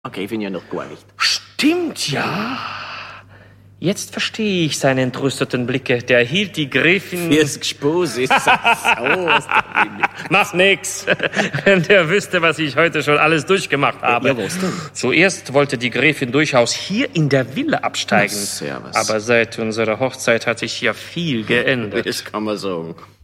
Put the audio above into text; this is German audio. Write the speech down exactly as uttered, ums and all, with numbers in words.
Okay, finde ich ja noch gar nicht. Stimmt, ja. Jetzt verstehe ich seine entrüsteten Blicke. Der hielt die Gräfin... Fürs Gespos ist das so. Mach nix. Wenn der wüsste, was ich heute schon alles durchgemacht habe. Ja, was denn? Zuerst wollte die Gräfin durchaus hier in der Villa absteigen. Servus. Aber seit unserer Hochzeit hat sich ja viel geändert. Das kann man sagen.